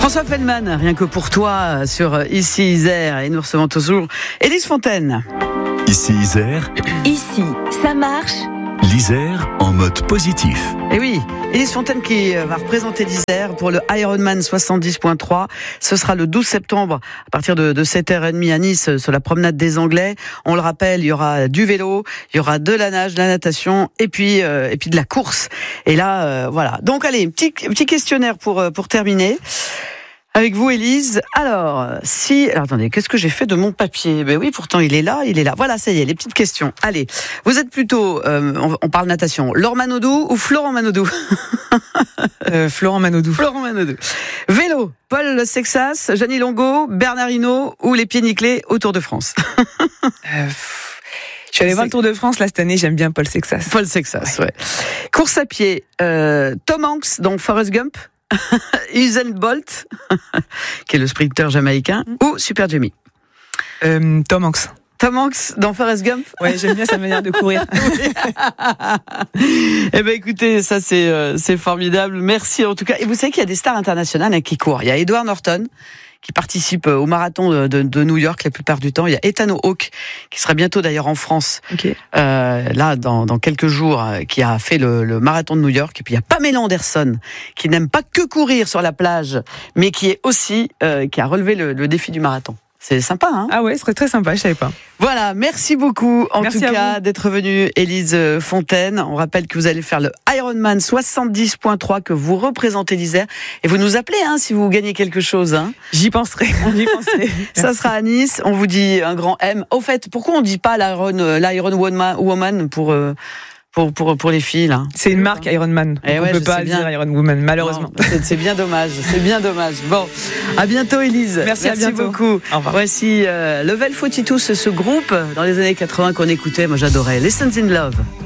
François Feldman, rien que pour toi, sur Ici Isère, et nous recevons toujours Élise Fontaine. Ici Isère. Ici, ça marche. L'Isère en mode positif. Et oui, Élise Fontaine qui va représenter l'Isère pour le Ironman 70.3. Ce sera le 12 septembre à partir de 7h30 à Nice sur la promenade des Anglais. On le rappelle, il y aura du vélo, il y aura de la nage, de la natation et puis de la course. Et là, voilà. Donc allez, petit questionnaire pour terminer. Avec vous, Élise. Alors, attendez, qu'est-ce que j'ai fait de mon papier ? Ben oui, pourtant, il est là. Voilà, ça y est, les petites questions. Allez, vous êtes plutôt, on parle natation, Laure Manodou ou Florent Manodou ? Florent Manodou. Florent Manodou. Vélo, Paul Sexas, Jeannie Longo, Bernard Hinault ou les pieds nickelés au Tour de France ? Je suis allée voir le Tour de France là cette année, j'aime bien Paul Sexas. Paul Sexas, ouais. Course à pied, Tom Hanks dans Forrest Gump, Usain Bolt, qui est le sprinter jamaïcain, ou Super Jamie. Tom Hanks. Tom Hanks dans Forrest Gump. Ouais, j'aime bien sa manière de courir. Eh ben écoutez, ça c'est formidable. Merci en tout cas. Et vous savez qu'il y a des stars internationales qui courent. Il y a Edward Norton qui participe au marathon de New York la plupart du temps. Il y a Ethan Hawke qui sera bientôt d'ailleurs en France. Okay. Là dans quelques jours, qui a fait le marathon de New York. Et puis il y a Pamela Anderson qui n'aime pas que courir sur la plage, mais qui est aussi qui a relevé le défi du marathon. C'est sympa, hein ? Ah ouais, ce serait très sympa, je savais pas. Voilà, merci beaucoup en merci tout cas d'être venue, Élise Fontaine. On rappelle que vous allez faire le Ironman 70.3, que vous représentez l'Isère. Et vous nous appelez si vous gagnez quelque chose. Hein. J'y penserai. Ça sera à Nice. On vous dit un grand M. Au fait, pourquoi on ne dit pas l'Iron Woman pour les filles là. C'est une marque Ironman. On ne peut pas dire Iron Woman, malheureusement. Non, c'est bien dommage. Bon, à bientôt, Élise. Merci à bientôt. Beaucoup. Au revoir. Voici Level 42, ce groupe dans les années 80 qu'on écoutait. Moi, j'adorais. Lessons in Love.